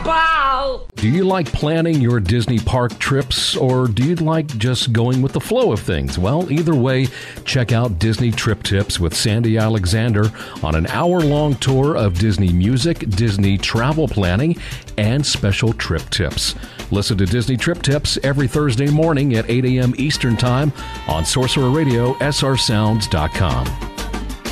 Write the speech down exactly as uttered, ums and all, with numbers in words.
ball! Do you like planning your Disney park trips, or do you like just going with the flow of things? Well, either way, check out Disney Trip Tips with Sandy Alexander on an hour-long tour of Disney music, Disney travel planning, and special trip tips. Listen to Disney Trip Tips every Thursday morning at eight a.m. Eastern Time on Sorcerer Radio, S R sounds dot com.